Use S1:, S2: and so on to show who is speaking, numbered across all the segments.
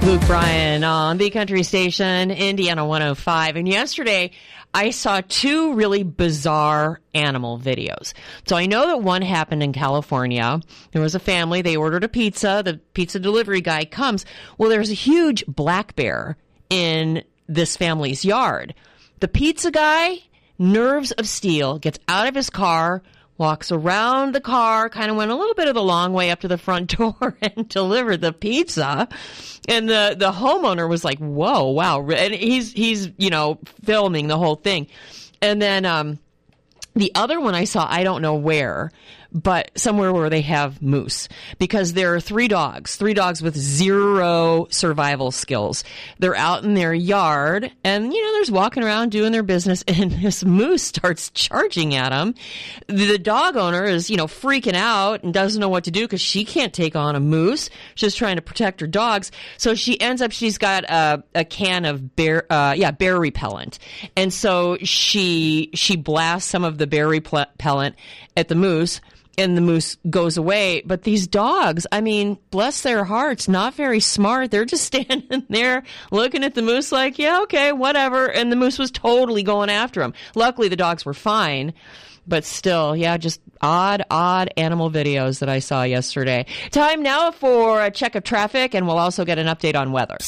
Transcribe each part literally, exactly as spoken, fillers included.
S1: Luke Bryan on the country station, Indiana one oh five. And yesterday, I saw two really bizarre animal videos. So I know that one happened in California. There was a family. They ordered a pizza. The pizza delivery guy comes. Well, there's a huge black bear in this family's yard. The pizza guy, nerves of steel, gets out of his car, walks around the car, kind of went a little bit of the long way up to the front door and delivered the pizza. And the, the homeowner was like, whoa, wow. And he's, he's, you know, filming the whole thing. And then, um, the other one I saw, I don't know where, but somewhere where they have moose, because there are three dogs, three dogs with zero survival skills. They're out in their yard and, you know, they're just walking around doing their business, and this moose starts charging at them. The dog owner is, you know, freaking out and doesn't know what to do because she can't take on a moose. She's trying to protect her dogs. So she ends up, she's got a, a can of bear, uh, yeah, bear repellent. And so she, she blasts some of the bear repellent at the moose, and the moose goes away. But these dogs, I mean, bless their hearts, not very smart. They're just standing there looking at the moose like, yeah, okay, whatever. And the moose was totally going after them. Luckily, the dogs were fine. But still, yeah, just odd, odd animal videos that I saw yesterday. Time now for a check of traffic, and we'll also get an update on weather.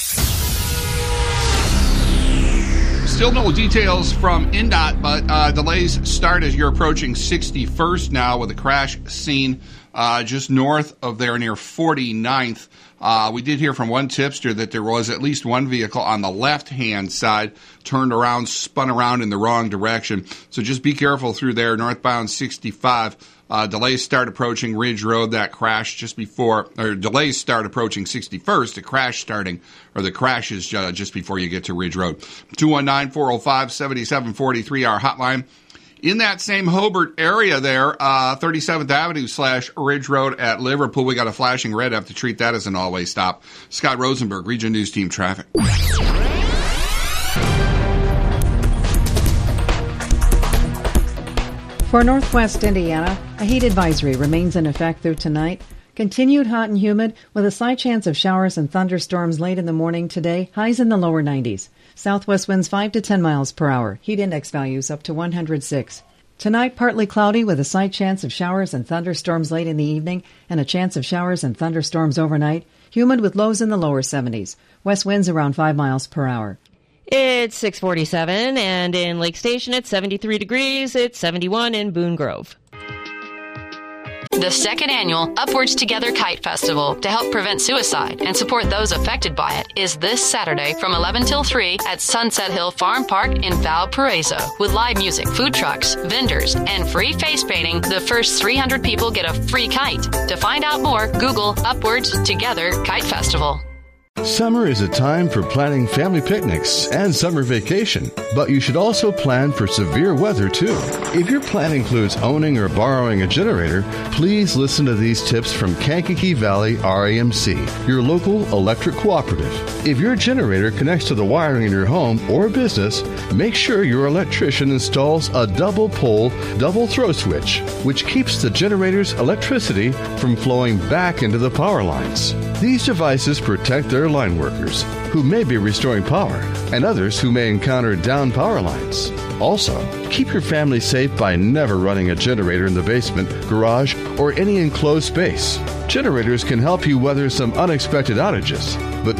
S2: Still no details from N D O T, but uh, delays start as you're approaching sixty-first now with a crash scene uh, just north of there near forty-ninth. Uh, we did hear from one tipster that there was at least one vehicle on the left-hand side turned around, spun around in the wrong direction. So just be careful through there, northbound sixty-five. Uh, delays start approaching Ridge Road, that crash just before, or delays start approaching sixty-first, the crash starting, or the crash is uh, just before you get to Ridge Road. two one nine, four oh five, seven seven four three, our hotline. In that same Hobart area there, uh, thirty-seventh Avenue slash Ridge Road at Liverpool, we got a flashing red. Have to treat that as an all-way stop. Scott Rosenberg, Region News Team Traffic.
S3: For Northwest Indiana, a heat advisory remains in effect through tonight. Continued hot and humid with a slight chance of showers and thunderstorms late in the morning today, highs in the lower nineties. Southwest winds five to ten miles per hour. Heat index values up to one hundred six. Tonight, partly cloudy with a slight chance of showers and thunderstorms late in the evening and a chance of showers and thunderstorms overnight. Humid with lows in the lower seventies. West winds around five miles per hour.
S1: It's six forty-seven, and in Lake Station it's seventy-three degrees. It's seventy-one in Boone Grove.
S4: The second annual Upwards Together Kite Festival, to help prevent suicide and support those affected by it, is this Saturday from eleven till three at Sunset Hill Farm Park in Valparaiso. With live music, food trucks, vendors, and free face painting, the first three hundred people get a free kite. To find out more, Google Upwards Together Kite Festival.
S5: Summer is a time for planning family picnics and summer vacation, but you should also plan for severe weather too. If your plan includes owning or borrowing a generator, please listen to these tips from Kankakee Valley R A M C, your local electric cooperative. If your generator connects to the wiring in your home or business, make sure your electrician installs a double pole, double throw switch, which keeps the generator's electricity from flowing back into the power lines. These devices protect their line workers, who may be restoring power, and others who may encounter down power lines. Also, keep your family safe by never running a generator in the basement, garage, or any enclosed space. Generators can help you weather some unexpected outages, but